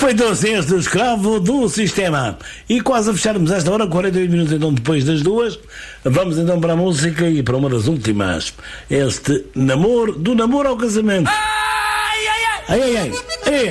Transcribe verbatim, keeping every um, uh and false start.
Feito assim este escravo do sistema. E quase a fecharmos esta hora, quarenta e oito minutos então depois das duas, vamos então para a música e para uma das últimas. Este namoro, do namoro ao casamento. Ai, ai, ai! Ai, ai, ai! ai, ai.